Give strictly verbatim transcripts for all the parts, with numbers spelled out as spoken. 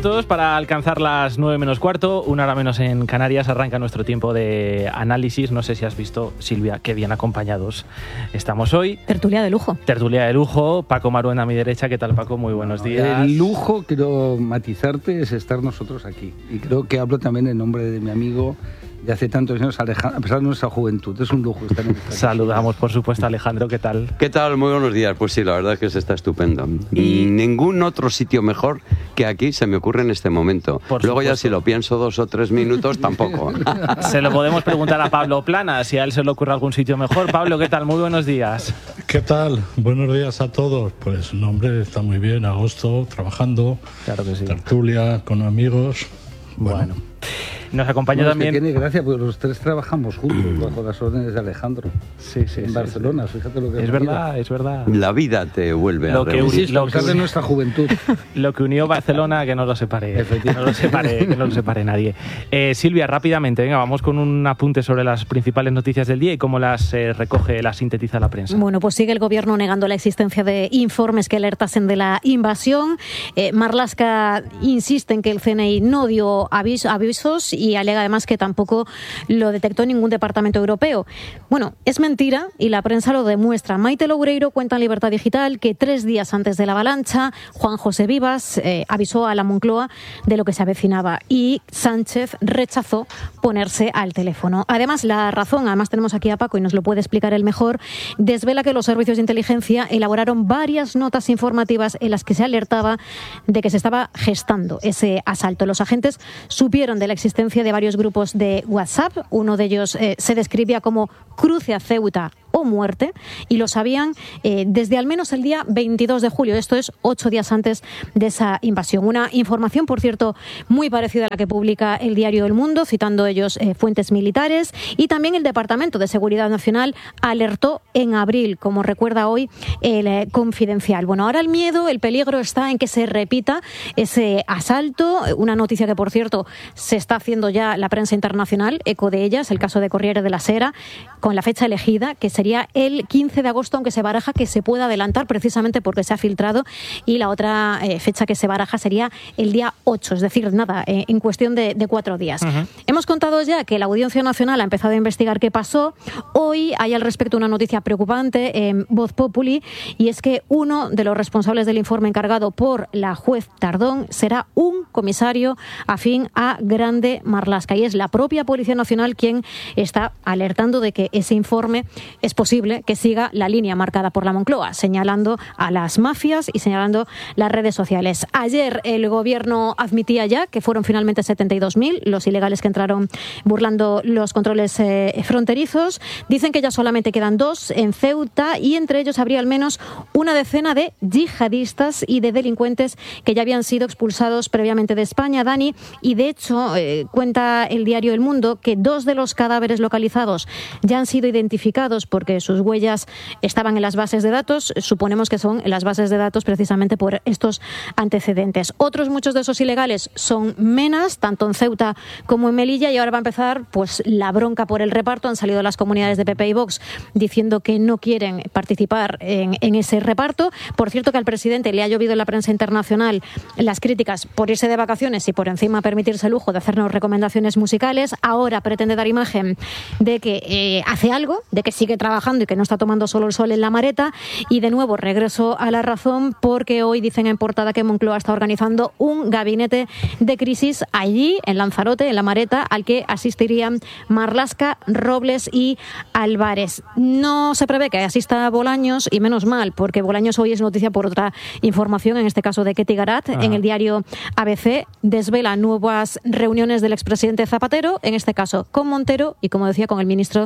minutos para alcanzar las nueve menos cuarto, una hora menos en Canarias. Arranca nuestro tiempo de análisis. No sé si has visto, Silvia, qué bien acompañados estamos hoy. Tertulia de lujo. Tertulia de lujo. Paco Maruenda a mi derecha. ¿Qué tal, Paco? Muy buenos días. El lujo, quiero matizarte, es estar nosotros aquí. Y creo que hablo también en nombre de mi amigo de hace tantos años, Alejandro, a pesar de nuestra juventud. Es un lujo estar en esta casa. Saludamos, por supuesto, a Alejandro. ¿Qué tal? ¿Qué tal? Muy buenos días. Pues sí, la verdad es que se está estupendo. Y ningún otro sitio mejor que aquí se me ocurre en este momento. Por Luego supuesto. Ya si lo pienso dos o tres minutos, tampoco. Se lo podemos preguntar a Pablo Plana, si a él se le ocurre algún sitio mejor. Pablo, ¿qué tal? Muy buenos días. ¿Qué tal? Buenos días a todos. Pues no, hombre, está muy bien. Agosto, trabajando. Claro que sí. Tertulia con amigos. Bueno. bueno. Nos acompaña no, también... Es que tiene gracia, porque los tres trabajamos juntos bajo las órdenes de Alejandro. Sí, sí, en sí, Barcelona, sí. Fíjate lo que es es verdad, vida. es verdad. La vida te vuelve lo a que reunir. Sí, lo a pesar que de nuestra juventud. Lo que unió Barcelona, que no lo separe, no lo separe, que no lo separe nadie. Eh, Silvia, rápidamente, venga, vamos con un apunte sobre las principales noticias del día y cómo las eh, recoge, las sintetiza la prensa. Bueno, pues sigue el gobierno negando la existencia de informes que alertasen de la invasión. Eh, Marlaska insiste en que el C N I no dio avis- avisos y alega además que tampoco lo detectó ningún departamento europeo. Bueno, es mentira y la prensa lo demuestra. Maite Loureiro cuenta en Libertad Digital que tres días antes de la avalancha, Juan José Vivas eh, avisó a la Moncloa de lo que se avecinaba y Sánchez rechazó ponerse al teléfono. Además, La Razón, además tenemos aquí a Paco y nos lo puede explicar él mejor, desvela que los servicios de inteligencia elaboraron varias notas informativas en las que se alertaba de que se estaba gestando ese asalto. Los agentes supieron de la existencia de varios grupos de WhatsApp. Uno de ellos eh, se describía como Cruce a Ceuta o muerte, y lo sabían eh, desde al menos el día veintidós de julio, esto es ocho días antes de esa invasión. Una información, por cierto, muy parecida a la que publica el diario El Mundo, citando ellos eh, fuentes militares, y también el Departamento de Seguridad Nacional alertó en abril, como recuerda hoy el eh, Confidencial. Bueno, ahora el miedo, el peligro está en que se repita ese asalto, una noticia que, por cierto, se está haciendo ya la prensa internacional, eco de ellas, el caso de Corriere della Sera, con la fecha elegida, que sería el quince de agosto, aunque se baraja que se pueda adelantar precisamente porque se ha filtrado, y la otra eh, fecha que se baraja sería el día ocho, es decir, nada, eh, en cuestión de, de cuatro días. Uh-huh. Hemos contado ya que la Audiencia Nacional ha empezado a investigar qué pasó. Hoy hay al respecto una noticia preocupante en Voz Populi, y es que uno de los responsables del informe encargado por la juez Tardón será un comisario afín a Grande Marlaska, y es la propia Policía Nacional quien está alertando de que ese informe es posible que siga la línea marcada por la Moncloa, señalando a las mafias y señalando las redes sociales. Ayer el gobierno admitía ya que fueron finalmente setenta y dos mil los ilegales que entraron burlando los controles eh, fronterizos. Dicen que ya solamente quedan dos en Ceuta, y entre ellos habría al menos una decena de yihadistas y de delincuentes que ya habían sido expulsados previamente de España, Dani, y de hecho eh, cuenta el diario El Mundo que dos de los cadáveres localizados ya han sido identificados porque sus huellas estaban en las bases de datos. Suponemos que son en las bases de datos precisamente por estos antecedentes. Otros muchos de esos ilegales son menas, tanto en Ceuta como en Melilla, y ahora va a empezar pues la bronca por el reparto. Han salido las comunidades de P P y Vox diciendo que no quieren participar en, en ese reparto. Por cierto, que al presidente le ha llovido en la prensa internacional las críticas por irse de vacaciones y por encima permitirse el lujo de hacernos recomendaciones musicales. Ahora pretende dar imagen de que eh, hace algo, de que sigue trabajando y que no está tomando solo el sol en la mareta. Y de nuevo regreso a La Razón, porque hoy dicen en portada que Moncloa está organizando un gabinete de crisis allí en Lanzarote, en la Mareta, al que asistirían Marlaska, Robles y Álvarez. No se prevé que asista Bolaños, y menos mal, porque Bolaños hoy es noticia por otra información, en este caso de Ketty Garat. Ajá. En el diario A B C desvela nuevas reuniones del expresidente Zapatero, en este caso con Montero y, como decía, con el ministro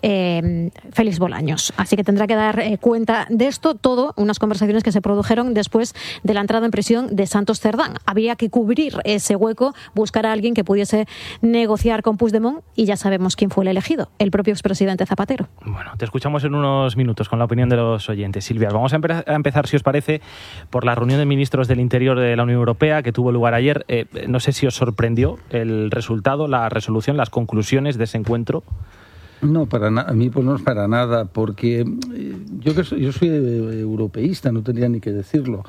eh, Félix Bolaños. Así que tendrá que dar eh, cuenta de esto todo, unas conversaciones que se produjeron después de la entrada en prisión de Santos Cerdán. Había que cubrir ese hueco, buscar a alguien que pudiese negociar con Puigdemont, y ya sabemos quién fue el elegido, el propio expresidente Zapatero. Bueno, te escuchamos en unos minutos con la opinión de los oyentes. Silvia, vamos a, empe- a empezar, si os parece, por la reunión de ministros del Interior de la Unión Europea que tuvo lugar ayer. Eh, no sé si os sorprendió el resultado, la resolución, las conclusiones de ese encuentro. No, para na- a mí pues no es para nada, porque eh, yo que soy, yo soy europeísta, no tendría ni que decirlo.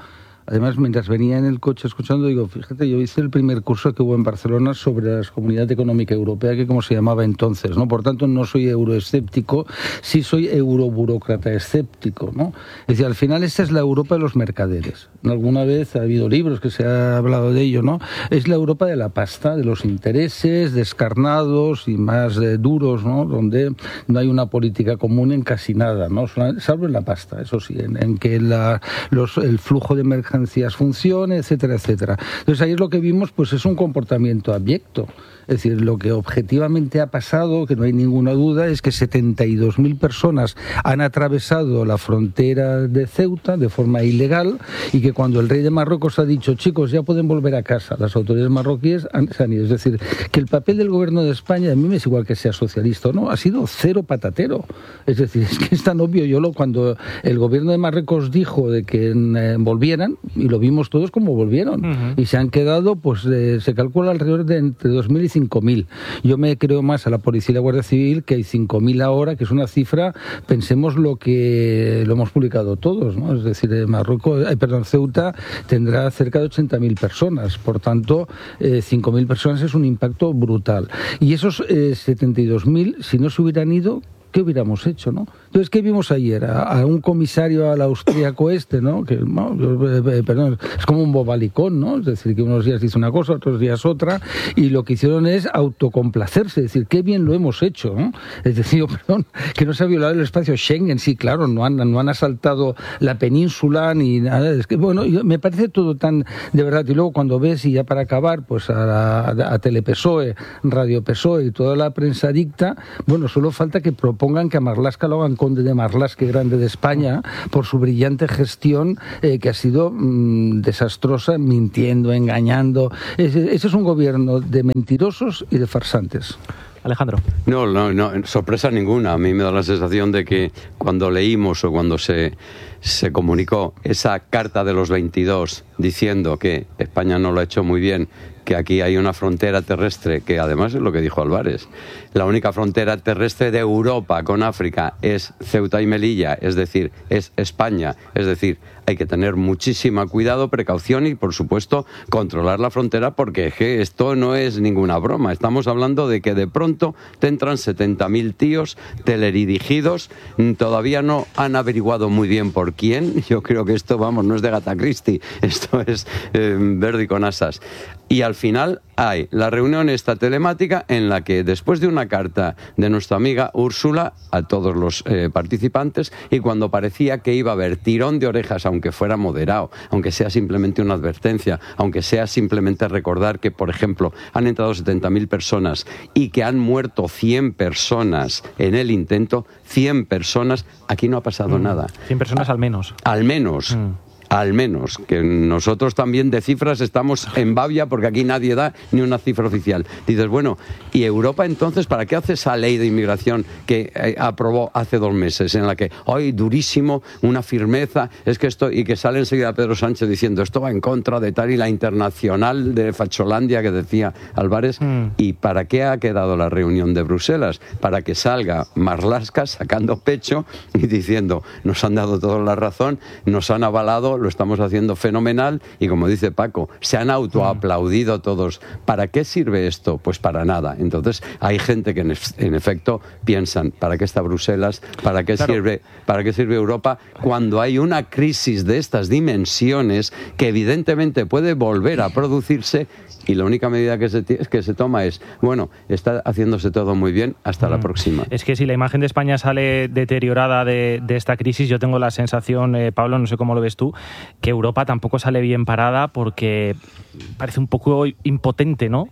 Además, mientras venía en el coche escuchando, digo, fíjate, yo hice el primer curso que hubo en Barcelona sobre la Comunidad Económica Europea, que como se llamaba entonces, ¿no? Por tanto, no soy euroescéptico, sí soy euroburócrata escéptico, ¿no? Es decir, al final esta es la Europa de los mercaderes. Alguna vez ha habido libros que se ha hablado de ello, ¿no? Es la Europa de la pasta, de los intereses descarnados y más eh, duros, ¿no? Donde no hay una política común en casi nada, ¿no? Salvo en la pasta, eso sí, en, en que la, los, el flujo de mercancías funcione, etcétera, etcétera. Entonces ahí lo que vimos pues es un comportamiento abyecto. Es decir, lo que objetivamente ha pasado, que no hay ninguna duda, es que setenta y dos mil personas han atravesado la frontera de Ceuta de forma ilegal y que cuando el rey de Marruecos ha dicho, chicos, ya pueden volver a casa, las autoridades marroquíes han, se han ido. Es decir, que el papel del gobierno de España, a mí me es igual que sea socialista o no, ha sido cero patatero. Es decir, es que es tan obvio. Yo lo, cuando el gobierno de Marruecos dijo de que eh, volvieran, y lo vimos todos como volvieron, uh-huh. y se han quedado, pues eh, se calcula alrededor de entre dos mil y cinco mil. Yo me creo más a la Policía y la Guardia Civil, que hay cinco mil ahora, que es una cifra, pensemos lo que lo hemos publicado todos, ¿no? Es decir, Marruecos, eh, perdón, Ceuta tendrá cerca de ochenta mil personas, por tanto, eh, cinco mil personas es un impacto brutal. Y esos eh, setenta y dos mil, si no se hubieran ido, ¿qué hubiéramos hecho, no? Entonces, ¿qué vimos ayer? A, a un comisario al austríaco este, ¿no? Que, no, eh, perdón, es como un bobalicón, ¿no? Es decir, que unos días dice una cosa, otros días otra, y lo que hicieron es autocomplacerse, es decir, qué bien lo hemos hecho, ¿no? Es decir, perdón, que no se ha violado el espacio Schengen, sí, claro, no han, no han asaltado la península ni nada, es que, bueno, me parece todo tan de verdad, y luego cuando ves, y ya para acabar, pues a, la, a Telepsoe, Radio P S O E y toda la prensa dicta, bueno, solo falta que propongan que a Marlaska lo hagan conde de Marlaska, grande de España, por su brillante gestión eh, que ha sido mmm, desastrosa, mintiendo, engañando. Ese, ese es un gobierno de mentirosos y de farsantes. Alejandro. No, no, no, sorpresa ninguna. A mí me da la sensación de que cuando leímos o cuando se, se comunicó esa carta de los veintidós diciendo que España no lo ha hecho muy bien, que aquí hay una frontera terrestre, que además es lo que dijo Álvarez, la única frontera terrestre de Europa con África es Ceuta y Melilla, es decir, es España, es decir, hay que tener muchísima cuidado, precaución y, por supuesto, controlar la frontera, porque es que esto no es ninguna broma. Estamos hablando de que de pronto te entran setenta mil tíos teledirigidos, todavía no han averiguado muy bien por quién. Yo creo que esto, vamos, no es de Agatha Christie, esto es eh, Verdi con asas. Y al final hay la reunión esta telemática en la que, después de una carta de nuestra amiga Úrsula a todos los eh, participantes, y cuando parecía que iba a haber tirón de orejas, aunque fuera moderado, aunque sea simplemente una advertencia, aunque sea simplemente recordar que, por ejemplo, han entrado setenta mil personas y que han muerto cien personas en el intento, cien personas, aquí no ha pasado mm, nada. cien personas al menos. Al menos. Mm. Al menos, que nosotros también de cifras estamos en babia porque aquí nadie da ni una cifra oficial. Dices, bueno, ¿y Europa entonces para qué hace esa ley de inmigración que eh, aprobó hace dos meses en la que, ¡ay, durísimo, una firmeza, es que esto, y que sale enseguida Pedro Sánchez diciendo esto va en contra de tal y la internacional de Facholandia que decía Álvarez? Mm. ¿Y para qué ha quedado la reunión de Bruselas? Para que salga Marlaska sacando pecho y diciendo, nos han dado toda la razón, nos han avalado, lo estamos haciendo fenomenal, y como dice Paco, se han autoaplaudido todos. ¿Para qué sirve esto? Pues para nada. Entonces hay gente que en, en efecto piensan, ¿para qué está Bruselas? ¿Para qué claro. sirve, para qué sirve Europa? Cuando hay una crisis de estas dimensiones que evidentemente puede volver a producirse, y la única medida que se, que se toma es, bueno, está haciéndose todo muy bien, hasta mm. la próxima. Es que si la imagen de España sale deteriorada de, de esta crisis, yo tengo la sensación, eh, Pablo, no sé cómo lo ves tú, que Europa tampoco sale bien parada porque parece un poco impotente, ¿no?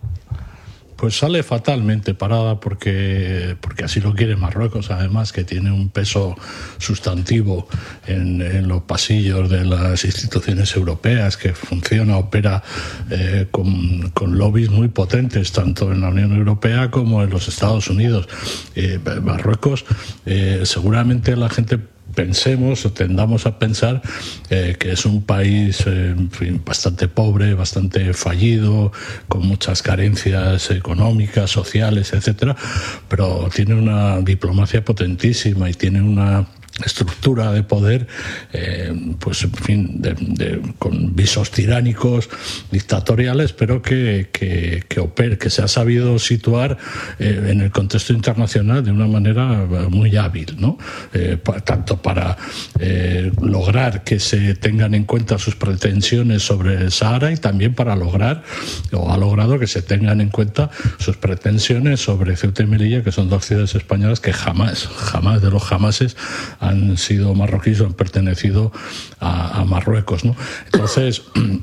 Pues sale fatalmente parada porque, porque así lo quiere Marruecos, además, que tiene un peso sustantivo en, en los pasillos de las instituciones europeas, que funciona, opera eh, con, con lobbies muy potentes, tanto en la Unión Europea como en los Estados Unidos. Eh, Marruecos, eh, seguramente la gente pensemos o tendamos a pensar eh, que es un país eh, en fin, bastante pobre, bastante fallido, con muchas carencias económicas, sociales, etcétera, pero tiene una diplomacia potentísima y tiene una estructura de poder, eh, pues en fin, de, de, con visos tiránicos, dictatoriales, pero que, que, que, oper, que se ha sabido situar eh, en el contexto internacional de una manera muy hábil, ¿no? Eh, pa, tanto para eh, lograr que se tengan en cuenta sus pretensiones sobre el Sahara y también para lograr, o ha logrado que se tengan en cuenta sus pretensiones sobre Ceuta y Melilla, que son dos ciudades españolas que jamás, jamás de los jamases han sido marroquíes o han pertenecido a, a Marruecos, ¿no? Entonces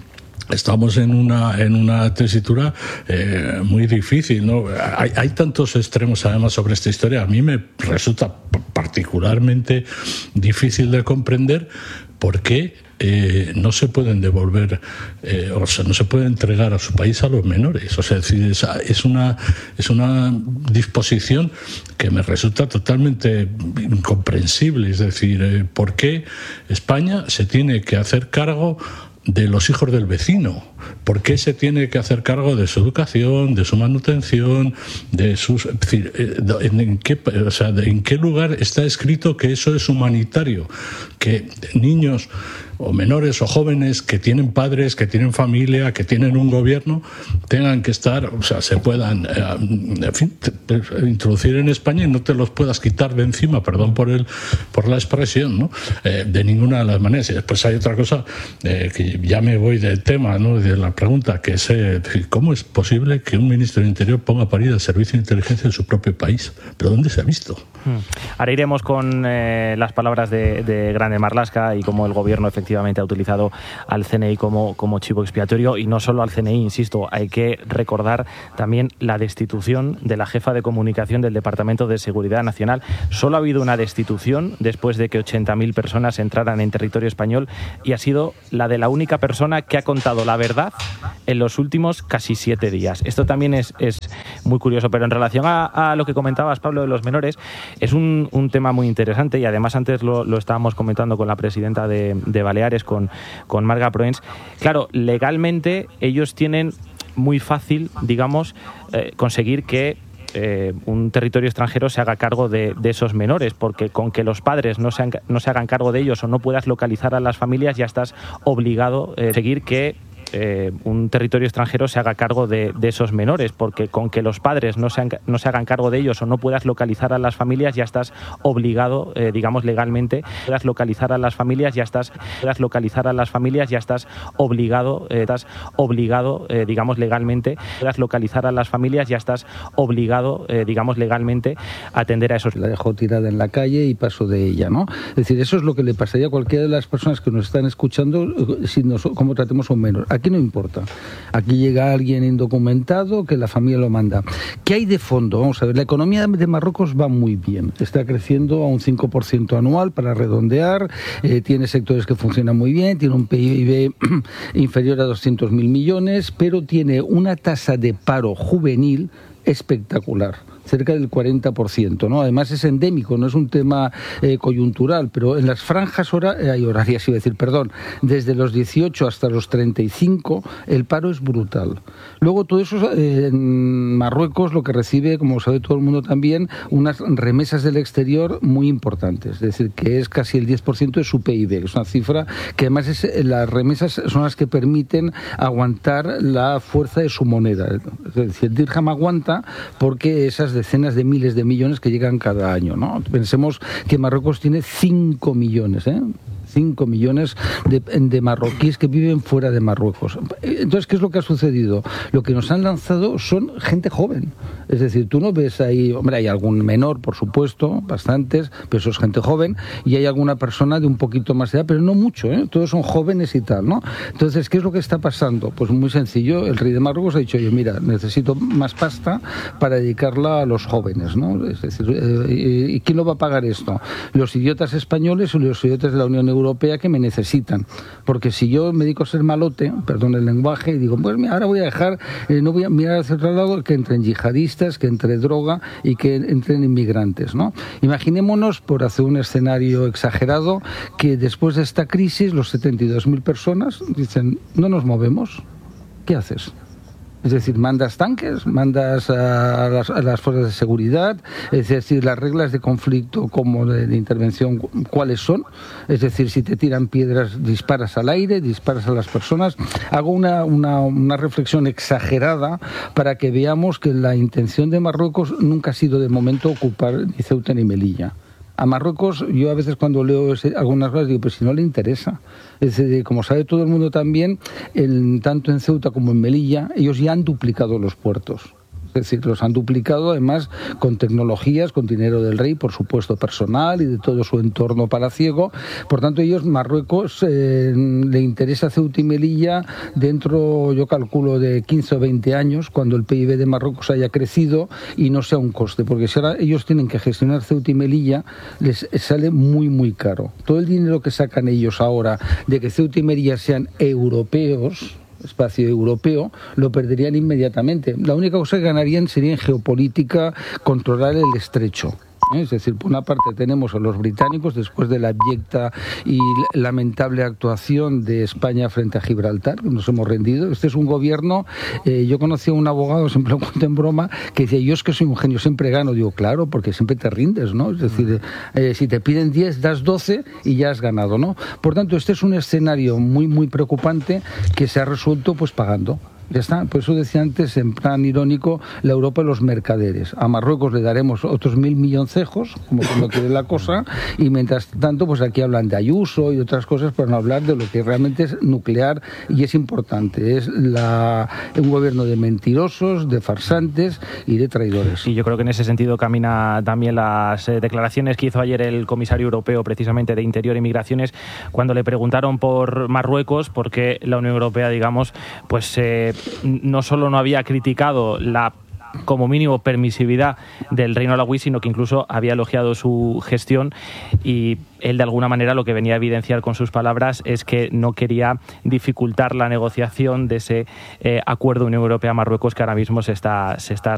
estamos en una en una tesitura eh, muy difícil, ¿no? Hay, hay tantos extremos además sobre esta historia. A mí me resulta particularmente difícil de comprender por qué Eh, no se pueden devolver, eh, o sea, no se puede entregar a su país a los menores. O sea, es, decir, es, es, una, es una disposición que me resulta totalmente incomprensible. Es decir, eh, ¿por qué España se tiene que hacer cargo de los hijos del vecino? ¿Por qué se tiene que hacer cargo de su educación, de su manutención, de sus, es decir, en, en qué, o sea, en qué lugar está escrito que eso es humanitario? Que niños o menores o jóvenes que tienen padres, que tienen familia, que tienen un gobierno, tengan que estar, o sea, se puedan, eh, en fin, te, te, introducir en España y no te los puedas quitar de encima, perdón por el por la expresión, ¿no? Eh, de ninguna de las maneras. Y después hay otra cosa, eh, que ya me voy del tema, ¿no? De la pregunta, que es, eh, ¿cómo es posible que un ministro del Interior ponga a parir al servicio de inteligencia de su propio país? ¿Pero dónde se ha visto? Hmm. Ahora iremos con eh, las palabras de, de Grande Marlaska y cómo el gobierno efectivamente ha utilizado al C N I como, como chivo expiatorio, y no solo al C N I, insisto, hay que recordar también la destitución de la jefa de comunicación del Departamento de Seguridad Nacional. Solo ha habido una destitución después de que ochenta mil personas entraran en territorio español, y ha sido la de la única persona que ha contado la verdad en los últimos casi siete días. Esto también es, es muy curioso, pero en relación a, a lo que comentabas, Pablo, de los menores, es un, un tema muy interesante, y además antes lo, lo estábamos comentando con la presidenta de, de Baleares, con, con Marga Proens. Claro, legalmente ellos tienen muy fácil, digamos, eh, conseguir que Eh, un territorio extranjero se haga cargo de, de esos menores, porque con que los padres no se, han, no se hagan cargo de ellos o no puedas localizar a las familias, ya estás obligado a eh, seguir que Eh, un territorio extranjero se haga cargo de, de esos menores, porque con que los padres no se, han, no se hagan cargo de ellos o no puedas localizar a las familias, ya estás obligado, eh, digamos, legalmente, puedas localizar a las familias, ya estás, puedas localizar a las familias, ya estás obligado, eh, estás obligado, eh, digamos, legalmente, puedas localizar a las familias, ya estás obligado, eh, digamos, legalmente, a atender a esos. La dejó tirada en la calle y pasó de ella, ¿no? Es decir, eso es lo que le pasaría a cualquiera de las personas que nos están escuchando si nos, como tratemos a un menor. Aquí no importa. Aquí llega alguien indocumentado que la familia lo manda. ¿Qué hay de fondo? Vamos a ver, la economía de Marruecos va muy bien. Está creciendo a un cinco por ciento anual, para redondear. Eh, tiene sectores que funcionan muy bien. Tiene un P I B inferior a doscientos mil millones, pero tiene una tasa de paro juvenil espectacular, cerca del cuarenta por ciento, ¿no? Además es endémico, no es un tema eh, coyuntural, pero en las franjas hora, eh, horarias, iba a decir, perdón, desde los dieciocho hasta los treinta y cinco, el paro es brutal. Luego todo eso, eh, en Marruecos lo que recibe, como sabe todo el mundo también, unas remesas del exterior muy importantes, es decir, que es casi el diez por ciento de su P I B, que es una cifra que además es, las remesas son las que permiten aguantar la fuerza de su moneda. Es decir, el dirham aguanta porque esas decenas de miles de millones que llegan cada año, ¿no? Pensemos que Marruecos tiene cinco millones, ¿eh? cinco millones de, de marroquíes que viven fuera de Marruecos. Entonces, ¿qué es lo que ha sucedido? Lo que nos han lanzado son gente joven. Es decir, tú no ves ahí, hombre, hay algún menor, por supuesto, bastantes, pero eso es gente joven, y hay alguna persona de un poquito más de edad, pero no mucho, ¿eh? Todos son jóvenes y tal, ¿no? Entonces, ¿qué es lo que está pasando? Pues muy sencillo, el rey de Marruecos ha dicho, oye, mira, necesito más pasta para dedicarla a los jóvenes, ¿no? Es decir, eh, ¿y quién lo va a pagar esto? Los idiotas españoles o los idiotas de la Unión Europea Europea que me necesitan, porque si yo me dedico a ser malote, perdón el lenguaje, y digo, pues mira, ahora voy a dejar, eh, no voy a mirar hacia otro lado, que entren yihadistas, que entre droga y que entren inmigrantes, ¿no? Imaginémonos, por hacer un escenario exagerado, que después de esta crisis los setenta y dos mil personas dicen, no nos movemos, ¿qué haces? Es decir, mandas tanques, mandas a las, a las fuerzas de seguridad, es decir, las reglas de conflicto como de, de intervención, ¿cuáles son? Es decir, si te tiran piedras, disparas al aire, disparas a las personas. Hago una, una, una reflexión exagerada para que veamos que la intención de Marruecos nunca ha sido de momento ocupar ni Ceuta ni Melilla. A Marruecos, yo a veces cuando leo ese, algunas cosas digo, pues si no le interesa. Es decir, como sabe todo el mundo también, el, tanto en Ceuta como en Melilla, ellos ya han duplicado los puertos. Es decir, los han duplicado además con tecnologías, con dinero del rey, por supuesto personal y de todo su entorno palaciego. Por tanto, ellos, Marruecos, eh, le interesa Ceuta y Melilla dentro, yo calculo, de quince o veinte años, cuando el P I B de Marruecos haya crecido y no sea un coste. Porque si ahora ellos tienen que gestionar Ceuta y Melilla, les sale muy, muy caro. Todo el dinero que sacan ellos ahora de que Ceuta y Melilla sean europeos, espacio europeo, lo perderían inmediatamente. La única cosa que ganarían sería en geopolítica controlar el estrecho. Es decir, por una parte tenemos a los británicos después de la abyecta y lamentable actuación de España frente a Gibraltar, que nos hemos rendido. Este es un gobierno, eh, yo conocí a un abogado, siempre lo cuento en broma, que decía, yo es que soy un genio, siempre gano. Digo, claro, porque siempre te rindes, ¿no? Es decir, eh, si te piden diez, das doce y ya has ganado, ¿no? Por tanto, este es un escenario muy, muy preocupante que se ha resuelto pues pagando. Ya está, por eso decía antes, en plan irónico, la Europa de los mercaderes. A Marruecos le daremos otros mil milloncejos, como cuando quiere la cosa, y mientras tanto, pues aquí hablan de Ayuso y otras cosas para no hablar de lo que realmente es nuclear y es importante. Es la, un gobierno de mentirosos, de farsantes y de traidores. Y yo creo que en ese sentido camina también las eh, declaraciones que hizo ayer el comisario europeo, precisamente de Interior y Migraciones, cuando le preguntaron por Marruecos, porque la Unión Europea, digamos, pues eh, no solo no había criticado la como mínimo permisividad del Reino Alauí, sino que incluso había elogiado su gestión, y él de alguna manera lo que venía a evidenciar con sus palabras es que no quería dificultar la negociación de ese eh, acuerdo Unión Europea-Marruecos que ahora mismo se está, se está